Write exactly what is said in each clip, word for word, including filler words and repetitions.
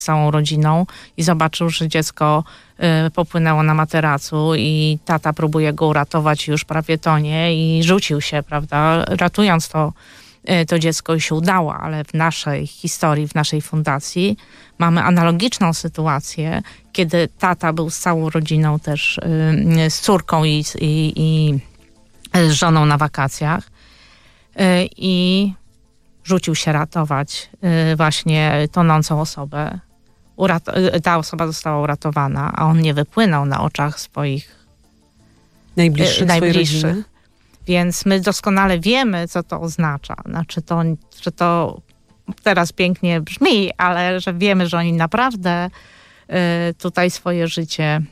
całą rodziną i zobaczył, że dziecko y, popłynęło na materacu i tata próbuje go uratować, już prawie tonie i rzucił się, prawda, ratując to, y, to dziecko i się udało, ale w naszej historii, w naszej fundacji mamy analogiczną sytuację, kiedy tata był z całą rodziną też, y, z córką i, i, i z żoną na wakacjach y, i rzucił się ratować y, właśnie tonącą osobę. Urat- ta osoba została uratowana, a on nie wypłynął na oczach swoich najbliższych. Y, najbliższych. Więc my doskonale wiemy, co to oznacza. Znaczy to, że to teraz pięknie brzmi, ale że wiemy, że oni naprawdę y, tutaj swoje życie,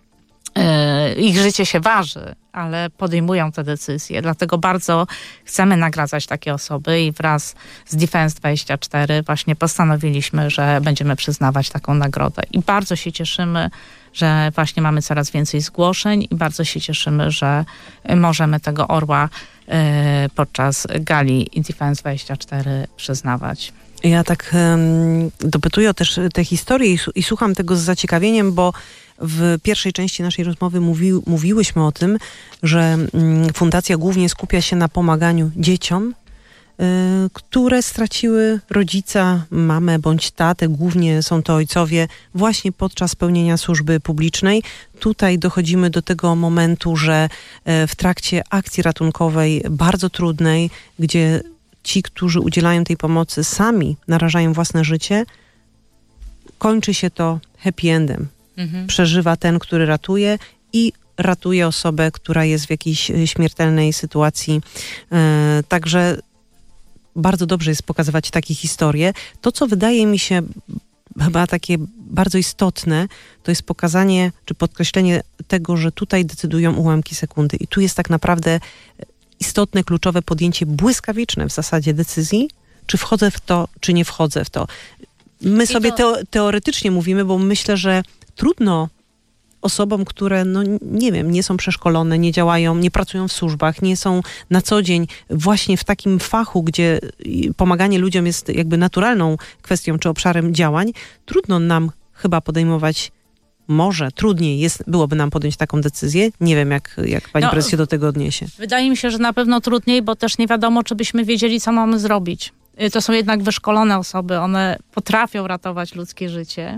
y, ich życie się waży, ale podejmują te decyzje. Dlatego bardzo chcemy nagradzać takie osoby i wraz z Defense dwadzieścia cztery właśnie postanowiliśmy, że będziemy przyznawać taką nagrodę. I bardzo się cieszymy, że właśnie mamy coraz więcej zgłoszeń i bardzo się cieszymy, że możemy tego orła y, podczas gali Defense dwadzieścia cztery przyznawać. Ja tak um, dopytuję o też te historie i, i słucham tego z zaciekawieniem, bo w pierwszej części naszej rozmowy mówi, mówiłyśmy o tym, że um, fundacja głównie skupia się na pomaganiu dzieciom, y, które straciły rodzica, mamę bądź tatę. Głównie są to ojcowie właśnie podczas pełnienia służby publicznej. Tutaj dochodzimy do tego momentu, że y, w trakcie akcji ratunkowej bardzo trudnej, gdzie ci, którzy udzielają tej pomocy, sami narażają własne życie, kończy się to happy endem. Mhm. Przeżywa ten, który ratuje i ratuje osobę, która jest w jakiejś śmiertelnej sytuacji. E, także bardzo dobrze jest pokazywać takie historie. To, co wydaje mi się chyba takie bardzo istotne, to jest pokazanie czy podkreślenie tego, że tutaj decydują ułamki sekundy. I tu jest tak naprawdę istotne, kluczowe podjęcie błyskawiczne w zasadzie decyzji, czy wchodzę w to, czy nie wchodzę w to. My I sobie to... Teo- teoretycznie mówimy, bo myślę, że trudno osobom, które, no nie wiem, nie są przeszkolone, nie działają, nie pracują w służbach, nie są na co dzień właśnie w takim fachu, gdzie pomaganie ludziom jest jakby naturalną kwestią czy obszarem działań, trudno nam chyba podejmować, może trudniej jest, byłoby nam podjąć taką decyzję. Nie wiem, jak, jak pani no, prezes się do tego odniesie. Wydaje mi się, że na pewno trudniej, bo też nie wiadomo, czy byśmy wiedzieli, co mamy zrobić. To są jednak wyszkolone osoby, one potrafią ratować ludzkie życie.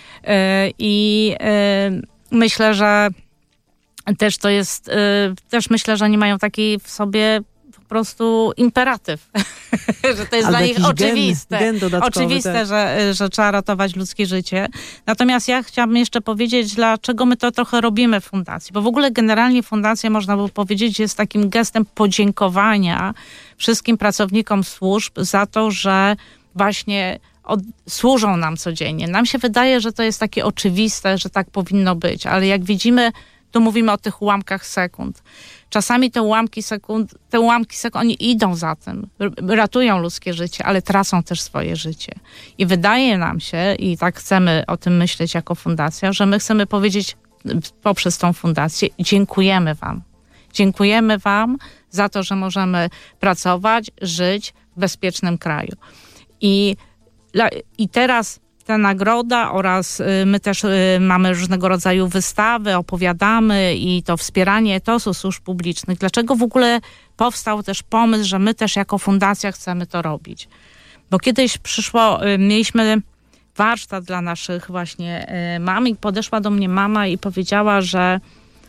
I myślę, że też to jest, też myślę, że oni mają taki w sobie po prostu imperatyw, że to jest albo dla nich oczywiste, gen, gen oczywiste, tak. że, że trzeba ratować ludzkie życie. Natomiast ja chciałabym jeszcze powiedzieć, dlaczego my to trochę robimy w fundacji, bo w ogóle generalnie fundacja, można by powiedzieć, jest takim gestem podziękowania wszystkim pracownikom służb za to, że właśnie od, służą nam codziennie. Nam się wydaje, że to jest takie oczywiste, że tak powinno być, ale jak widzimy, tu mówimy o tych ułamkach sekund. Czasami te ułamki sekund, te ułamki sekund, oni idą za tym, ratują ludzkie życie, ale tracą też swoje życie. I wydaje nam się, i tak chcemy o tym myśleć jako fundacja, że my chcemy powiedzieć poprzez tą fundację, dziękujemy wam. Dziękujemy wam za to, że możemy pracować, żyć w bezpiecznym kraju. I, i teraz ta nagroda oraz my też mamy różnego rodzaju wystawy, opowiadamy i to wspieranie etosu służb publicznych. Dlaczego w ogóle powstał też pomysł, że my też jako fundacja chcemy to robić? Bo kiedyś przyszło, mieliśmy warsztat dla naszych właśnie mam i podeszła do mnie mama i powiedziała, że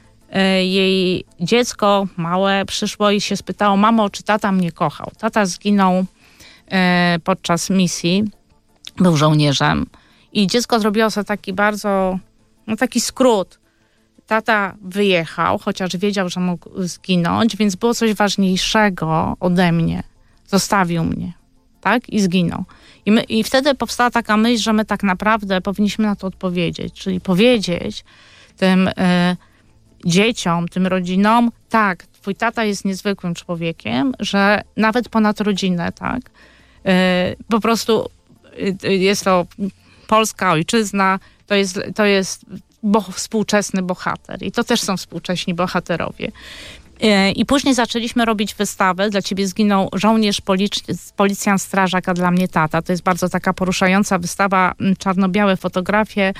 jej dziecko małe przyszło i się spytało: mamo, czy tata mnie kochał? Tata zginął podczas misji, był żołnierzem i dziecko zrobiło sobie taki bardzo, no taki skrót. Tata wyjechał, chociaż wiedział, że mógł zginąć, więc było coś ważniejszego ode mnie. Zostawił mnie, tak? I zginął. I, my, i wtedy powstała taka myśl, że my tak naprawdę powinniśmy na to odpowiedzieć, czyli powiedzieć tym y, dzieciom, tym rodzinom, tak, twój tata jest niezwykłym człowiekiem, że nawet ponad rodzinę, tak? Y, po prostu jest to polska ojczyzna, to jest, to jest bo, współczesny bohater i to też są współcześni bohaterowie. I później zaczęliśmy robić wystawę. Dla ciebie zginął żołnierz, polic- policjant, strażak, a dla mnie tata. To jest bardzo taka poruszająca wystawa, czarno-białe fotografie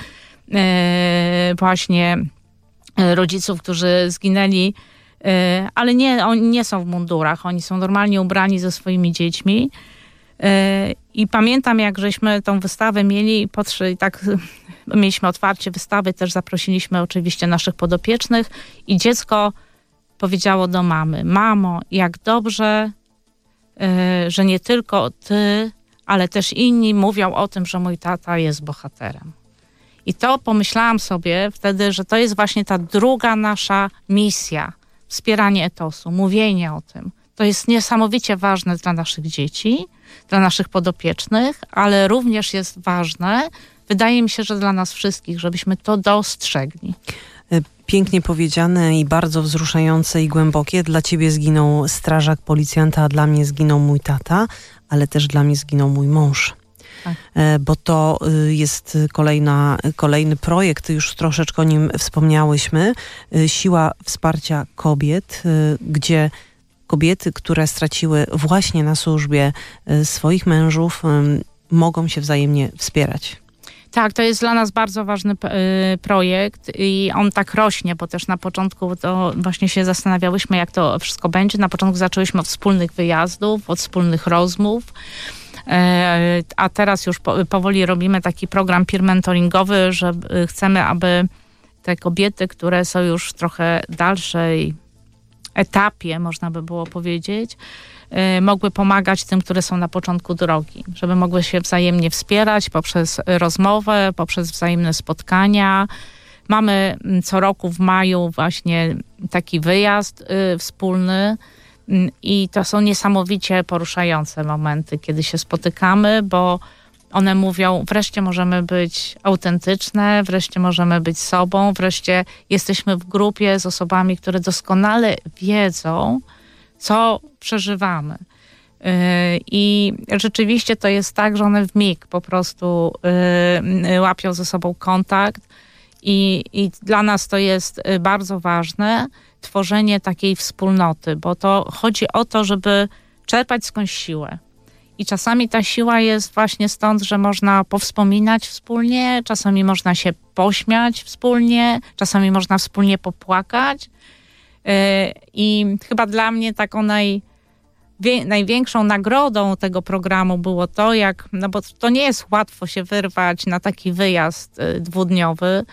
e, właśnie rodziców, którzy zginęli, e, ale nie, oni nie są w mundurach. Oni są normalnie ubrani ze swoimi dziećmi. E, I pamiętam, jak żeśmy tą wystawę mieli, i tak mieliśmy otwarcie wystawy, też zaprosiliśmy oczywiście naszych podopiecznych i dziecko powiedziało do mamy: mamo, jak dobrze, yy, że nie tylko ty, ale też inni mówią o tym, że mój tata jest bohaterem. I to pomyślałam sobie wtedy, że to jest właśnie ta druga nasza misja. Wspieranie etosu, mówienie o tym. To jest niesamowicie ważne dla naszych dzieci, dla naszych podopiecznych, ale również jest ważne, wydaje mi się, że dla nas wszystkich, żebyśmy to dostrzegli. Pięknie powiedziane i bardzo wzruszające i głębokie. Dla ciebie zginął strażak, policjanta, a dla mnie zginął mój tata, ale też dla mnie zginął mój mąż. Tak. Bo to jest kolejna, kolejny projekt, już troszeczkę o nim wspomniałyśmy. Siła wsparcia kobiet, gdzie kobiety, które straciły właśnie na służbie swoich mężów, mogą się wzajemnie wspierać. Tak, to jest dla nas bardzo ważny y, projekt i on tak rośnie, bo też na początku to właśnie się zastanawiałyśmy, jak to wszystko będzie. Na początku zaczęłyśmy od wspólnych wyjazdów, od wspólnych rozmów, y, a teraz już po, powoli robimy taki program peer mentoringowy, że y, chcemy, aby te kobiety, które są już w trochę dalszej etapie, można by było powiedzieć, mogły pomagać tym, które są na początku drogi, żeby mogły się wzajemnie wspierać poprzez rozmowę, poprzez wzajemne spotkania. Mamy co roku w maju właśnie taki wyjazd y, wspólny y, i to są niesamowicie poruszające momenty, kiedy się spotykamy, bo one mówią, wreszcie możemy być autentyczne, wreszcie możemy być sobą, wreszcie jesteśmy w grupie z osobami, które doskonale wiedzą, co przeżywamy. Yy, I rzeczywiście to jest tak, że one w mig po prostu yy, łapią ze sobą kontakt i, i dla nas to jest bardzo ważne, tworzenie takiej wspólnoty, bo to chodzi o to, żeby czerpać skądś siłę. I czasami ta siła jest właśnie stąd, że można powspominać wspólnie, czasami można się pośmiać wspólnie, czasami można wspólnie popłakać. I chyba dla mnie taką naj, wie, największą nagrodą tego programu było to, jak, no bo to nie jest łatwo się wyrwać na taki wyjazd dwudniowy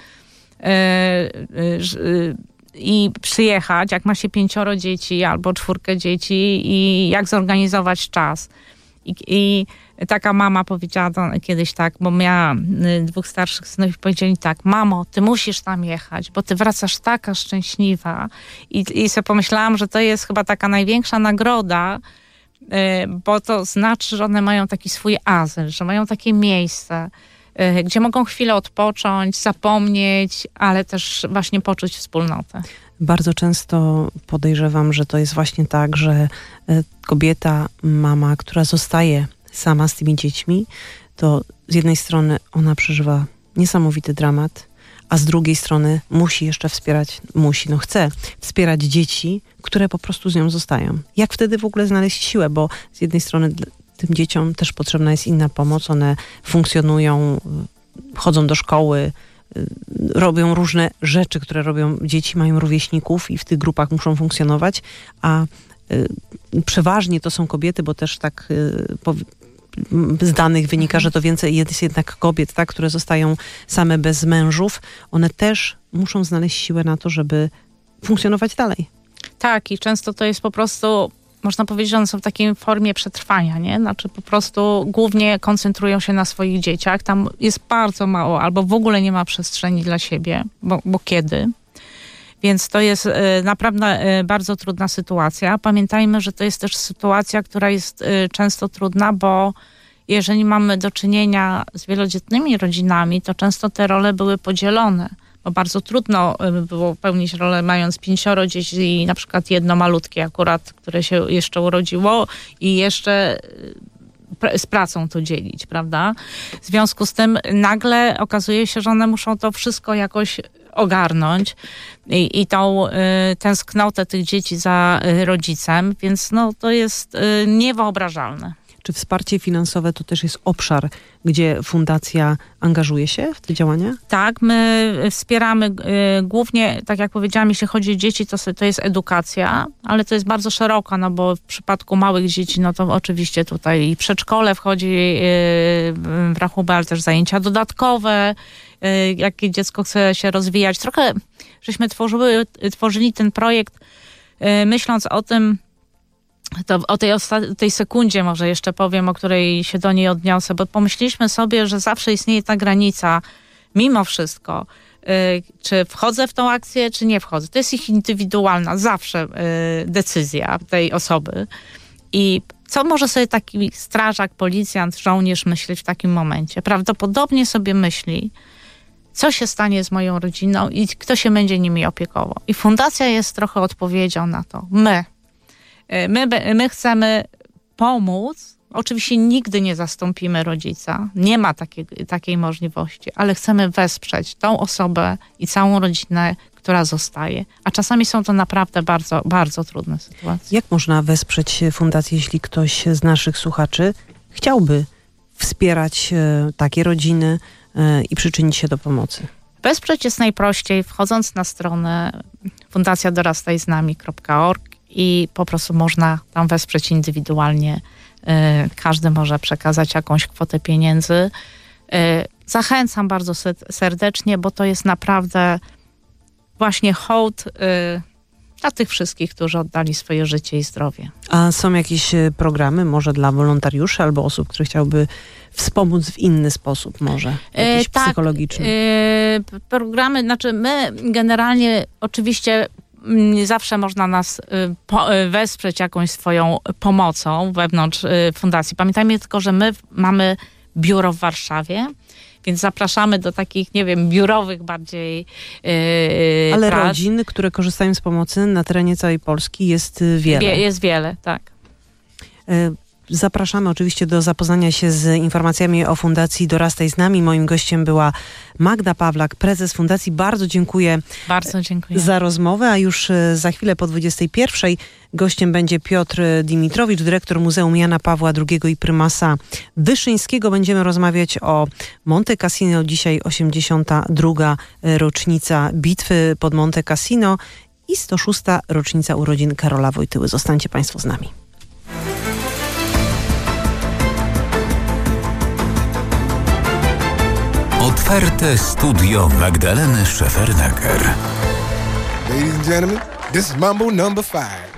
i przyjechać, jak ma się pięcioro dzieci albo czwórkę dzieci i jak zorganizować czas. I, i taka mama powiedziała to kiedyś tak, bo miała dwóch starszych synów i powiedzieli tak: mamo, ty musisz tam jechać, bo ty wracasz taka szczęśliwa. I, i sobie pomyślałam, że to jest chyba taka największa nagroda, y, bo to znaczy, że one mają taki swój azyl, że mają takie miejsce, y, gdzie mogą chwilę odpocząć, zapomnieć, ale też właśnie poczuć wspólnotę. Bardzo często podejrzewam, że to jest właśnie tak, że kobieta, mama, która zostaje sama z tymi dziećmi, to z jednej strony ona przeżywa niesamowity dramat, a z drugiej strony musi jeszcze wspierać, musi, no chce wspierać dzieci, które po prostu z nią zostają. Jak wtedy w ogóle znaleźć siłę? Bo z jednej strony tym dzieciom też potrzebna jest inna pomoc, one funkcjonują, chodzą do szkoły, robią różne rzeczy, które robią dzieci, mają rówieśników i w tych grupach muszą funkcjonować, a y, przeważnie to są kobiety, bo też tak y, po, z danych wynika, że to więcej jest jednak kobiet, tak, które zostają same bez mężów. One też muszą znaleźć siłę na to, żeby funkcjonować dalej. Tak, i często to jest po prostu, można powiedzieć, że one są w takiej formie przetrwania, nie? Znaczy po prostu głównie koncentrują się na swoich dzieciach. Tam jest bardzo mało, albo w ogóle nie ma przestrzeni dla siebie, bo, bo kiedy? Więc to jest y, naprawdę y, bardzo trudna sytuacja. Pamiętajmy, że to jest też sytuacja, która jest y, często trudna, bo jeżeli mamy do czynienia z wielodzietnymi rodzinami, to często te role były podzielone. Bo bardzo trudno było pełnić rolę, mając pięcioro dzieci i na przykład jedno malutkie akurat, które się jeszcze urodziło i jeszcze z pracą to dzielić, prawda? W związku z tym nagle okazuje się, że one muszą to wszystko jakoś ogarnąć i, i tą y, tęsknotę tych dzieci za y, rodzicem, więc no, to jest y, niewyobrażalne. Czy wsparcie finansowe to też jest obszar, gdzie fundacja angażuje się w te działania? Tak, my wspieramy y, głównie, tak jak powiedziałam, jeśli chodzi o dzieci, to, to jest edukacja, ale to jest bardzo szeroka, no bo w przypadku małych dzieci, no to oczywiście tutaj i przedszkole wchodzi y, w rachubę, ale też zajęcia dodatkowe, y, jakie dziecko chce się rozwijać. Trochę żeśmy tworzyły, tworzyli ten projekt y, myśląc o tym, to o tej, osta- tej sekundzie może jeszcze powiem, o której się do niej odniosę, bo pomyśleliśmy sobie, że zawsze istnieje ta granica, mimo wszystko, yy, czy wchodzę w tą akcję, czy nie wchodzę. To jest ich indywidualna, zawsze yy, decyzja tej osoby. I co może sobie taki strażak, policjant, żołnierz myśleć w takim momencie? Prawdopodobnie sobie myśli, co się stanie z moją rodziną i kto się będzie nimi opiekował. I fundacja jest trochę odpowiedzią na to. My. My, my chcemy pomóc. Oczywiście nigdy nie zastąpimy rodzica. Nie ma takiej, takiej możliwości, ale chcemy wesprzeć tą osobę i całą rodzinę, która zostaje. A czasami są to naprawdę bardzo, bardzo trudne sytuacje. Jak można wesprzeć fundację, jeśli ktoś z naszych słuchaczy chciałby wspierać e, takie rodziny e, i przyczynić się do pomocy? Wesprzeć jest najprościej, wchodząc na stronę fundacja dorastaj z nami kropka org i po prostu można tam wesprzeć indywidualnie. Każdy może przekazać jakąś kwotę pieniędzy. Zachęcam bardzo serdecznie, bo to jest naprawdę właśnie hołd dla tych wszystkich, którzy oddali swoje życie i zdrowie. A są jakieś programy może dla wolontariuszy albo osób, które chciałyby wspomóc w inny sposób może? Jakiś e, tak, psychologiczny? E, programy, znaczy my generalnie oczywiście nie zawsze można nas wesprzeć jakąś swoją pomocą wewnątrz fundacji. Pamiętajmy tylko, że my mamy biuro w Warszawie, więc zapraszamy do takich, nie wiem, biurowych bardziej yy, Ale prac. rodzin, które korzystają z pomocy na terenie całej Polski jest wiele. Wie, jest wiele, tak. Y- Zapraszamy oczywiście do zapoznania się z informacjami o Fundacji Dorastaj z nami. Moim gościem była Magda Pawlak, prezes Fundacji. Bardzo dziękuję, Bardzo dziękuję za rozmowę, a już za chwilę po dwudziestej pierwszej gościem będzie Piotr Dimitrowicz, dyrektor Muzeum Jana Pawła drugiego i prymasa Wyszyńskiego. Będziemy rozmawiać o Monte Cassino. Dzisiaj osiemdziesiąta druga rocznica bitwy pod Monte Cassino i sto szósta rocznica urodzin Karola Wojtyły. Zostańcie Państwo z nami. Otwarte studio Magdaleny Szefernaker. Ladies and gentlemen, this is Mambo number five.